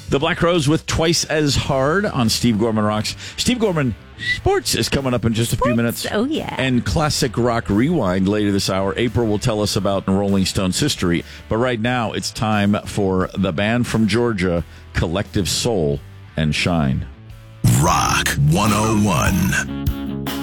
The Black Crowes with Twice as Hard on Steve Gorman Rocks. Steve Gorman Sports is coming up in just a few minutes. Oh, yeah. And Classic Rock Rewind later this hour. April will tell us about Rolling Stone's history. But right now, it's time for the band from Georgia, Collective Soul and Shine. Rock 101.